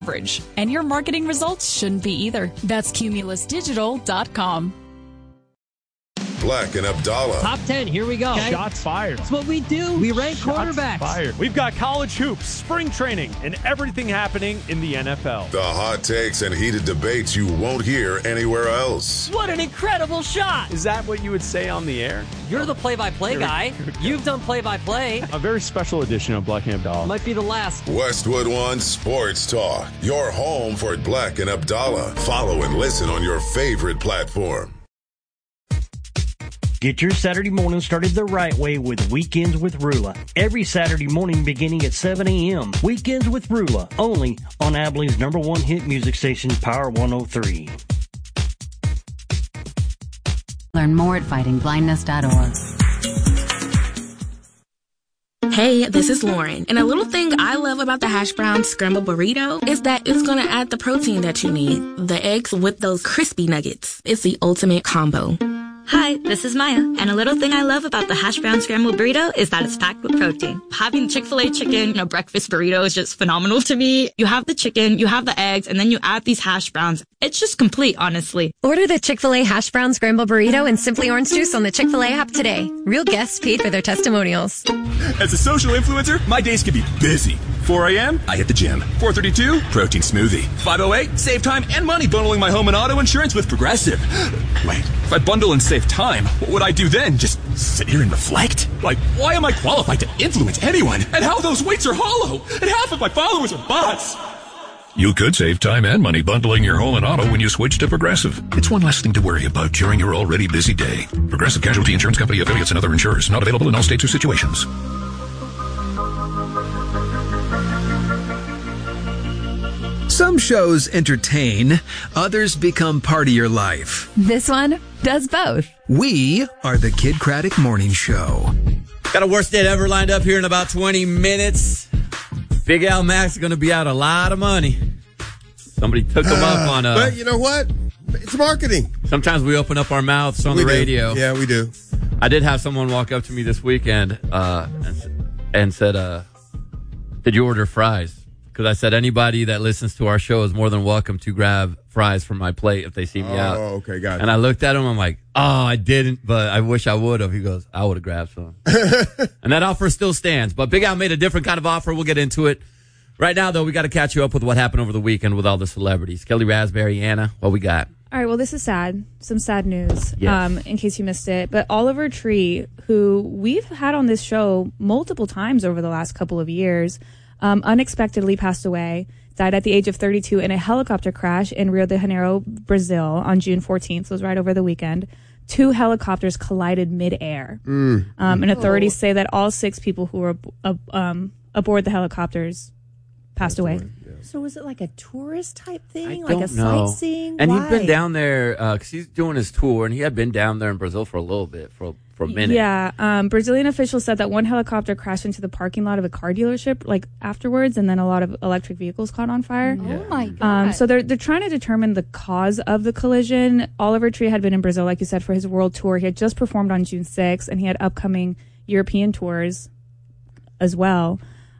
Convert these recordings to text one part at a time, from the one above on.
Average. And your marketing results shouldn't be either. That's cumulusdigital.com. Black and Abdallah. Top 10, here we go. Okay. Shots fired. That's what we do. We rank quarterbacks. Fired. We've got college hoops, spring training, and everything happening in the NFL. The hot takes and heated debates you won't hear anywhere else. What an incredible shot. Is that what you would say on the air? You're the play-by-play guy. You've done play-by-play. A very special edition of Black and Abdallah. Might be the last. Westwood One Sports Talk. Your home for Black and Abdallah. Follow and listen on your favorite platform. Get your Saturday morning started the right way with Weekends with Rula. Every Saturday morning beginning at 7 a.m. Weekends with Rula, only on Abilene's #1 hit music station, Power 103. Learn more at fightingblindness.org. Hey, this is Lauren, and a little thing I love about the hash brown scrambled burrito is that it's going to add the protein that you need. The eggs with those crispy nuggets. It's the ultimate combo. Hi, this is Maya, and a little thing I love about the hash brown scrambled burrito is that it's packed with protein. Having Chick-fil-A chicken in a breakfast burrito is just phenomenal to me. You have the chicken, you have the eggs, and then you add these hash browns. It's just complete, honestly. Order the Chick-fil-A hash brown scrambled burrito and Simply Orange Juice on the Chick-fil-A app today. Real guests paid for their testimonials. As a social influencer, my days can be busy. 4 a.m., I hit the gym. 4:32, protein smoothie. 5:08, save time and money bundling my home and auto insurance with Progressive. Wait, if I bundle and save time, what would I do then? Just sit here and reflect? Like, why am I qualified to influence anyone? And how those weights are hollow? And half of my followers are bots. You could save time and money bundling your home and auto when you switch to Progressive. It's one less thing to worry about during your already busy day. Progressive Casualty Insurance Company, affiliates, and other insurers. Not available in all states or situations. Some shows entertain, others become part of your life. This one does both. We are the Kid Craddock Morning Show. Got a worst date ever lined up here in about 20 minutes. Big Al Max is going to be out a lot of money. Somebody took him up on a... But you know what? It's marketing. Sometimes we open up our mouths on the radio. Yeah, we do. I did have someone walk up to me this weekend and said, did you order fries? Because I said anybody that listens to our show is more than welcome to grab fries from my plate if they see me out. Oh, okay, got it. And I looked at him, I'm like, oh, I didn't, but I wish I would have. He goes, I would have grabbed some. And that offer still stands. But Big Al made a different kind of offer. We'll get into it. Right now, though, we got to catch you up with what happened over the weekend with all the celebrities. Kelly Raspberry, Anna, what we got? All right, well, this is sad. Some sad news, yes. In case you missed it. But Oliver Tree, who we've had on this show multiple times over the last couple of years, unexpectedly passed away. Died at the age of 32 in a helicopter crash in Rio de Janeiro, Brazil on June 14th. So it was right over the weekend. 2 helicopters collided midair. And authorities say that all 6 people who were aboard the helicopters passed away. So was it like a tourist type thing? I Like don't a know. sightseeing? And Why? he'd been down there because he's doing his tour, and he had been down there in Brazil for a little bit, for a minute. Yeah. Brazilian officials said that one helicopter crashed into the parking lot of a car dealership afterwards, and then a lot of electric vehicles caught on fire. Oh my God. So they're trying to determine the cause of the collision. Oliver Tree had been in Brazil, like you said, for his world tour. He had just performed on June 6th, and he had upcoming European tours as well.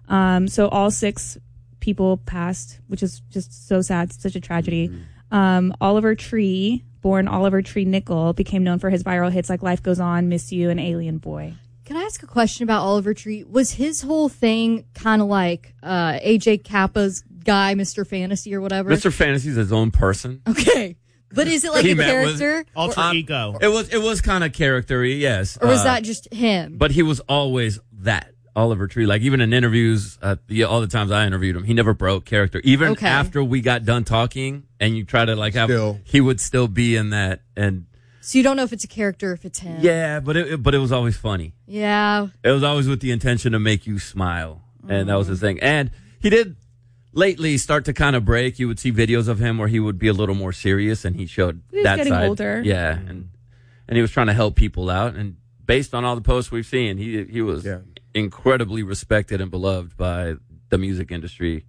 So all 6 people passed, which is just so sad, such a tragedy. Oliver Tree, born Oliver Tree Nickel, became known for his viral hits like Life Goes On, Miss You, and Alien Boy. Can I ask a question about Oliver Tree? Was his whole thing kind of like AJ Kappa's guy, Mr. Fantasy or whatever? Mr. Fantasy's his own person. Okay. But is it like a character? Alter ego. It was kind of character-y, yes. Or was that just him? But he was always that. Oliver Tree, like even in interviews, all the times I interviewed him, he never broke character. Even after we got done talking, and you try to he would still be in that. And so you don't know if it's a character or if it's him. Yeah, but it was always funny. Yeah, it was always with the intention to make you smile, and that was his thing. And he did lately start to kind of break. You would see videos of him where he would be a little more serious, and he showed He was that getting side. older. Yeah, and he was trying to help people out. And based on all the posts we've seen, he was incredibly respected and beloved by the music industry.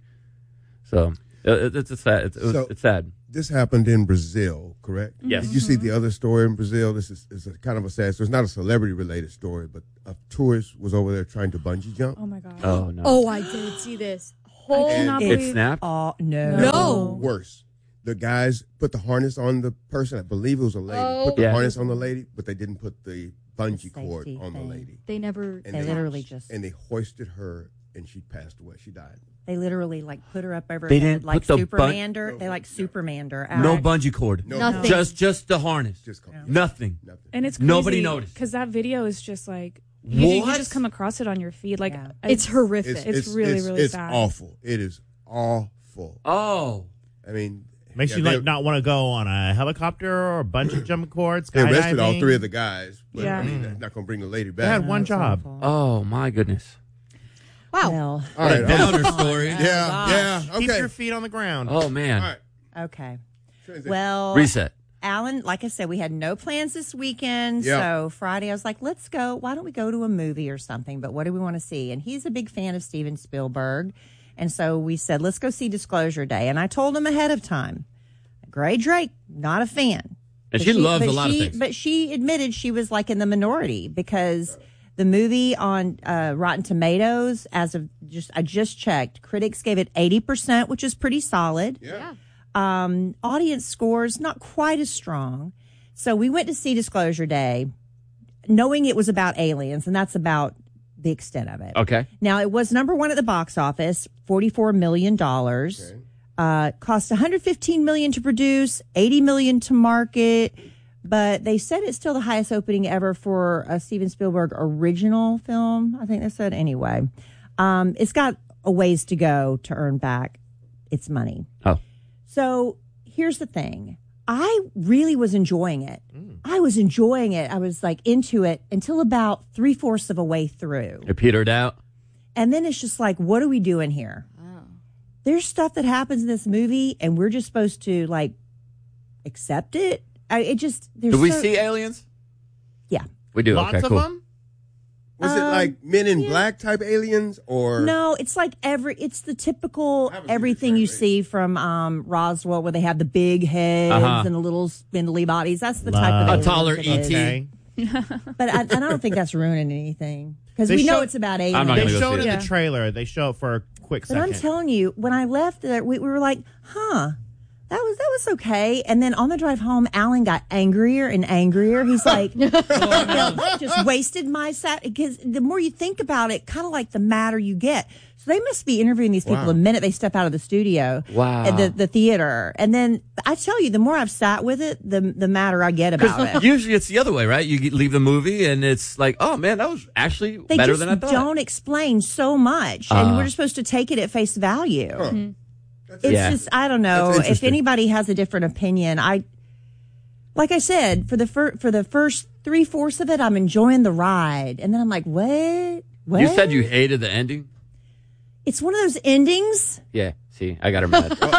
So it's sad. It's sad. This happened in Brazil, correct? Yes. Did you see the other story in Brazil? This is a kind of a sad story. It's not a celebrity-related story, but a tourist was over there trying to bungee jump. Oh, my God. Oh, no. Oh, I did see this. pole. It snapped? No. Worse. The guys put the harness on the person. I believe it was a lady. Oh. Put the Yeah. harness on the lady, but they didn't put the bungee cord on the lady. They never. And They literally just. And they hoisted her, and she passed away. She died. They literally like put her up over They her head didn't like put the Supermander. They like Supermander out. No bungee cord. No. Nothing. Just the harness. Nothing. And it's Nobody noticed. because that video is just like you What? just come across it on your feed. Like It's horrific. It's really really it's sad. awful. It is awful. Oh. I mean, Makes yeah, you they- like not want to go on a helicopter or bungee jumping cords. They arrested all skydiving. 3 of the guys. But, Yeah. I mean, they're not going to bring the lady back. They had one job. Oh, my goodness. Wow. All What a right. downer story. Yeah. Keep Okay. your feet on the ground. Oh, man. All right. Okay. Well, Reset. Alan, like I said, we had no plans this weekend. Yeah. So Friday, I was like, let's go. Why don't we go to a movie or something? But what do we want to see? And he's a big fan of Steven Spielberg. And so we said, let's go see Disclosure Day. And I told him ahead of time, Gray Drake, not a fan. And she loves a lot of things. But she admitted she was like in the minority because the movie on Rotten Tomatoes, I just checked, critics gave it 80%, which is pretty solid. Yeah. Audience scores not quite as strong. So we went to see Disclosure Day, knowing it was about aliens, and that's about the extent of it. Okay. Now it was number 1 at the box office, $44 million. Cost $115 million to produce, $80 million to market. But they said it's still the highest opening ever for a Steven Spielberg original film. I think they said anyway. It's got a ways to go to earn back its money. Oh. So here's the thing. I really was enjoying it. I was enjoying it. I was like into it until about 3/4 of a way through. It petered out. And then it's just like, what are we doing here? There's stuff that happens in this movie and we're just supposed to like accept it. Do we see aliens? Yeah. We do. Lots Okay, of cool. them? Was it like Men in Black type aliens or? No, it's like it's the typical everything you see from Roswell where they have the big heads and the little spindly bodies. That's the type of a aliens taller it is. ET. But I don't think that's ruining anything because They we know show- it's about aliens. I'm not They gonna go showed see it in it. the trailer. They show it for a quick But second. I'm telling you, when I left there, we were like, that was okay. And then on the drive home, Alan got angrier and angrier. He's like, just wasted my sat because the more you think about it, kind of like the madder you get. So they must be interviewing these people the minute they step out of the studio, at the theater. And then I tell you, the more I've sat with it, the madder I get about it. Usually it's the other way, right? You leave the movie and it's like, oh man, that was actually They better just than I thought. don't explain so much, and we're just supposed to take it at face value. It's just, I don't know. That's If interesting. anybody has a different opinion, like I said, for the first 3/4 of it, I'm enjoying the ride, and then I'm like, what? You said you hated the ending? It's one of those endings. Yeah. See, I got her mad. See,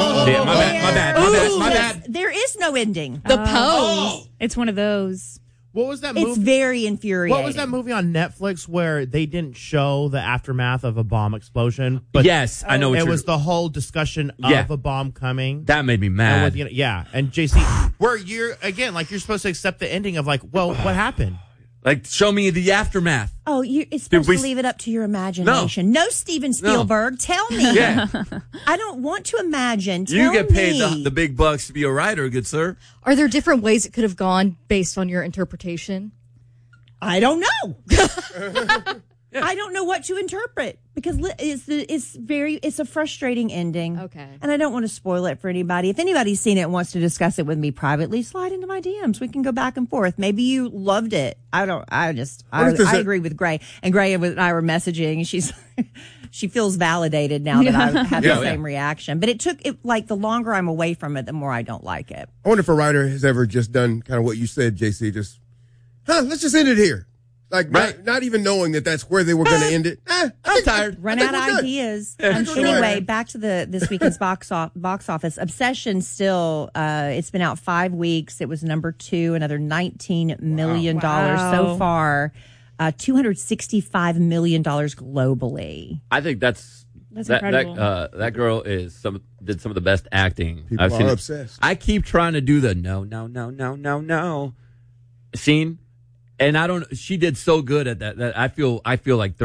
my bad. There is no ending. The pose. It's one of those. What was that It's movie? very infuriating. What was that movie on Netflix where they didn't show the aftermath of a bomb explosion? But Yes, I know what it you're- was the whole discussion Yeah. of a bomb coming. That made me And mad. with, yeah, and JC, where you're again like you're supposed to accept the ending of like, well, what happened? Like, show me the aftermath. Oh, it's supposed we- to leave it up to your imagination. No, Steven Spielberg, tell me. Yeah. I don't want to imagine. You Tell get paid me. the big bucks to be a writer, good sir. Are there different ways it could have gone based on your interpretation? I don't know. I don't know what to interpret because it's a frustrating ending. Okay. And I don't want to spoil it for anybody. If anybody's seen it and wants to discuss it with me privately, slide into my DMs. We can go back and forth. Maybe you loved it. I agree with Gray. And Gray and I were messaging and she feels validated now that I had the same reaction. But the longer I'm away from it, the more I don't like it. I wonder if a writer has ever just done kind of what you said, JC, just, let's just end it here. Like, not even knowing that that's where they were going to end it. I'm tired. Run out of ideas. Anyway, back to this weekend's box office. Obsession still, it's been out 5 weeks. It was number 2, another $19 million so far. $265 million globally. I think that's incredible. That girl did some of the best acting People I've seen. are obsessed. I keep trying to do the no scene, and she did so good at that I feel like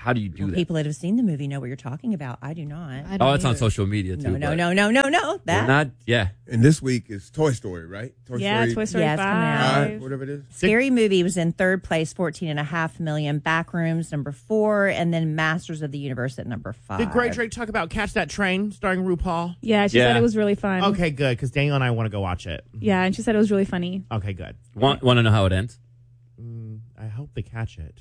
how do you do that? People that have seen the movie know what you're talking about. I do not. It's on social media too. No. That not. Yeah. And this week is Toy Story, right? Toy Story 5. Whatever it is. Scary Movie was in third place, 14.5 million. Backrooms, number 4, and then Masters of the Universe at number 5. Did Great Drake talk about Catch That Train starring RuPaul? Yeah, she said it was really fun. Okay, good, because Daniel and I want to go watch it. Yeah, and she said it was really funny. Okay, good. Want to know how it ends? I hope they catch it.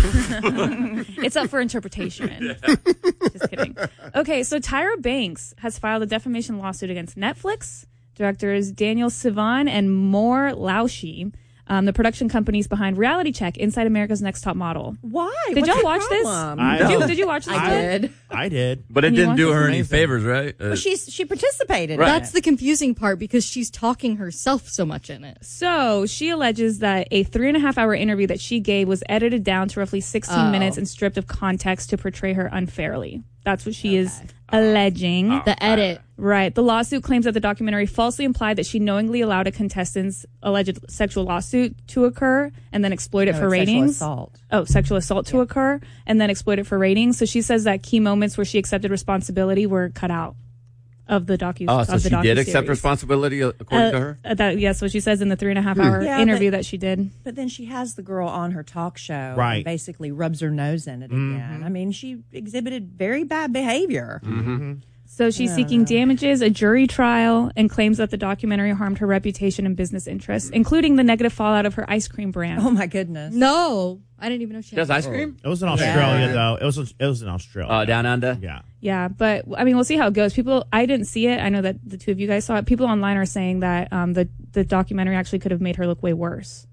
It's up for interpretation. Just kidding. Okay, so Tyra Banks has filed a defamation lawsuit against Netflix, directors Daniel Sivan and Moore Laushi, the production companies behind Reality Check, Inside America's Next Top Model. Why? Did y'all watch this? Did you watch this? I did. But it didn't do her any favors, right? Well, she participated. Right. That's the confusing part because she's talking herself so much in it. So she alleges that a 3.5-hour interview that she gave was edited down to roughly 16 minutes and stripped of context to portray her unfairly. That's what she is alleging. The edit. Right. The lawsuit claims that the documentary falsely implied that she knowingly allowed a contestant's alleged sexual lawsuit to occur and then exploit it for ratings. Sexual assault to occur and then exploit it for ratings. So she says that key moments where she accepted responsibility were cut out of the docu. So she did accept responsibility according to her? Yes, what she says in the 3.5-hour interview that she did. But then she has the girl on her talk show right. and basically rubs her nose in it again. I mean, she exhibited very bad behavior. So she's seeking damages, a jury trial, and claims that the documentary harmed her reputation and business interests, including the negative fallout of her ice cream brand. Oh, my goodness. No. I didn't even know she does ice cream? It was in Australia, though. It was in Australia. Down under? Yeah. Yeah, but, I mean, we'll see how it goes. I didn't see it. I know that the two of you guys saw it. People online are saying that the documentary actually could have made her look way worse.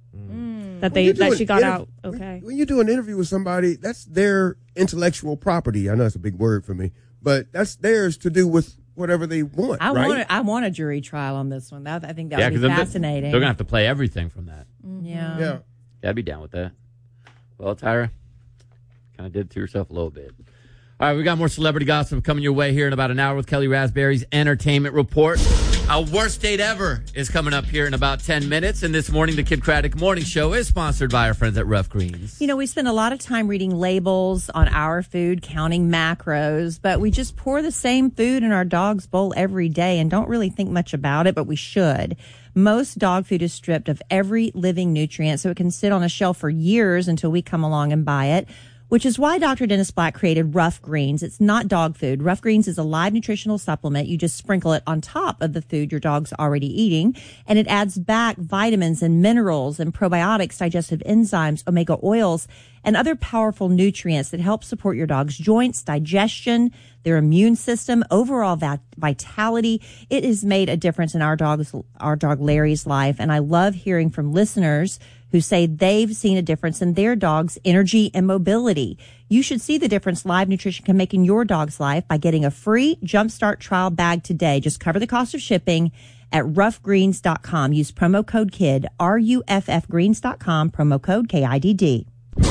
That she got out okay. When you do an interview with somebody, that's their intellectual property. I know it's a big word for me, but that's theirs to do with whatever they want. I want a jury trial on this one. I think that would be fascinating. They're going to have to play everything from that. Yeah. I'd be down with that. Well, Tyra, kind of did it to yourself a little bit. All right, we got more celebrity gossip coming your way here in about an hour with Kelly Raspberry's Entertainment Report. Our worst date ever is coming up here in about 10 minutes. And this morning, the Kid Craddock Morning Show is sponsored by our friends at Rough Greens. You know, we spend a lot of time reading labels on our food, counting macros, but we just pour the same food in our dog's bowl every day and don't really think much about it, but we should. Most dog food is stripped of every living nutrient, so it can sit on a shelf for years until we come along and buy it, which is why Dr. Dennis Black created Rough Greens. It's not dog food. Rough Greens is a live nutritional supplement. You just sprinkle it on top of the food your dog's already eating, and it adds back vitamins and minerals and probiotics, digestive enzymes, omega oils, and other powerful nutrients that help support your dog's joints, digestion, their immune system, overall vitality. It has made a difference in our dog Larry's life, and I love hearing from listeners who say they've seen a difference in their dog's energy and mobility. You should see the difference Live Nutrition can make in your dog's life by getting a free Jumpstart trial bag today. Just cover the cost of shipping at roughgreens.com. Use promo code KID, RUFFgreens.com, promo code KIDD.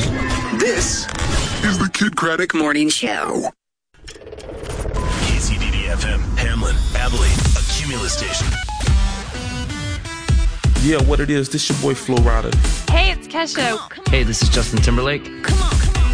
This is the Kid Craddock Morning Show. KCDD-FM, Hamlin, Abilene, a Cumulus station. Yeah, what it is, this your boy Flo Rida. Hey, it's Kesha. Hey, this is Justin Timberlake. Come on.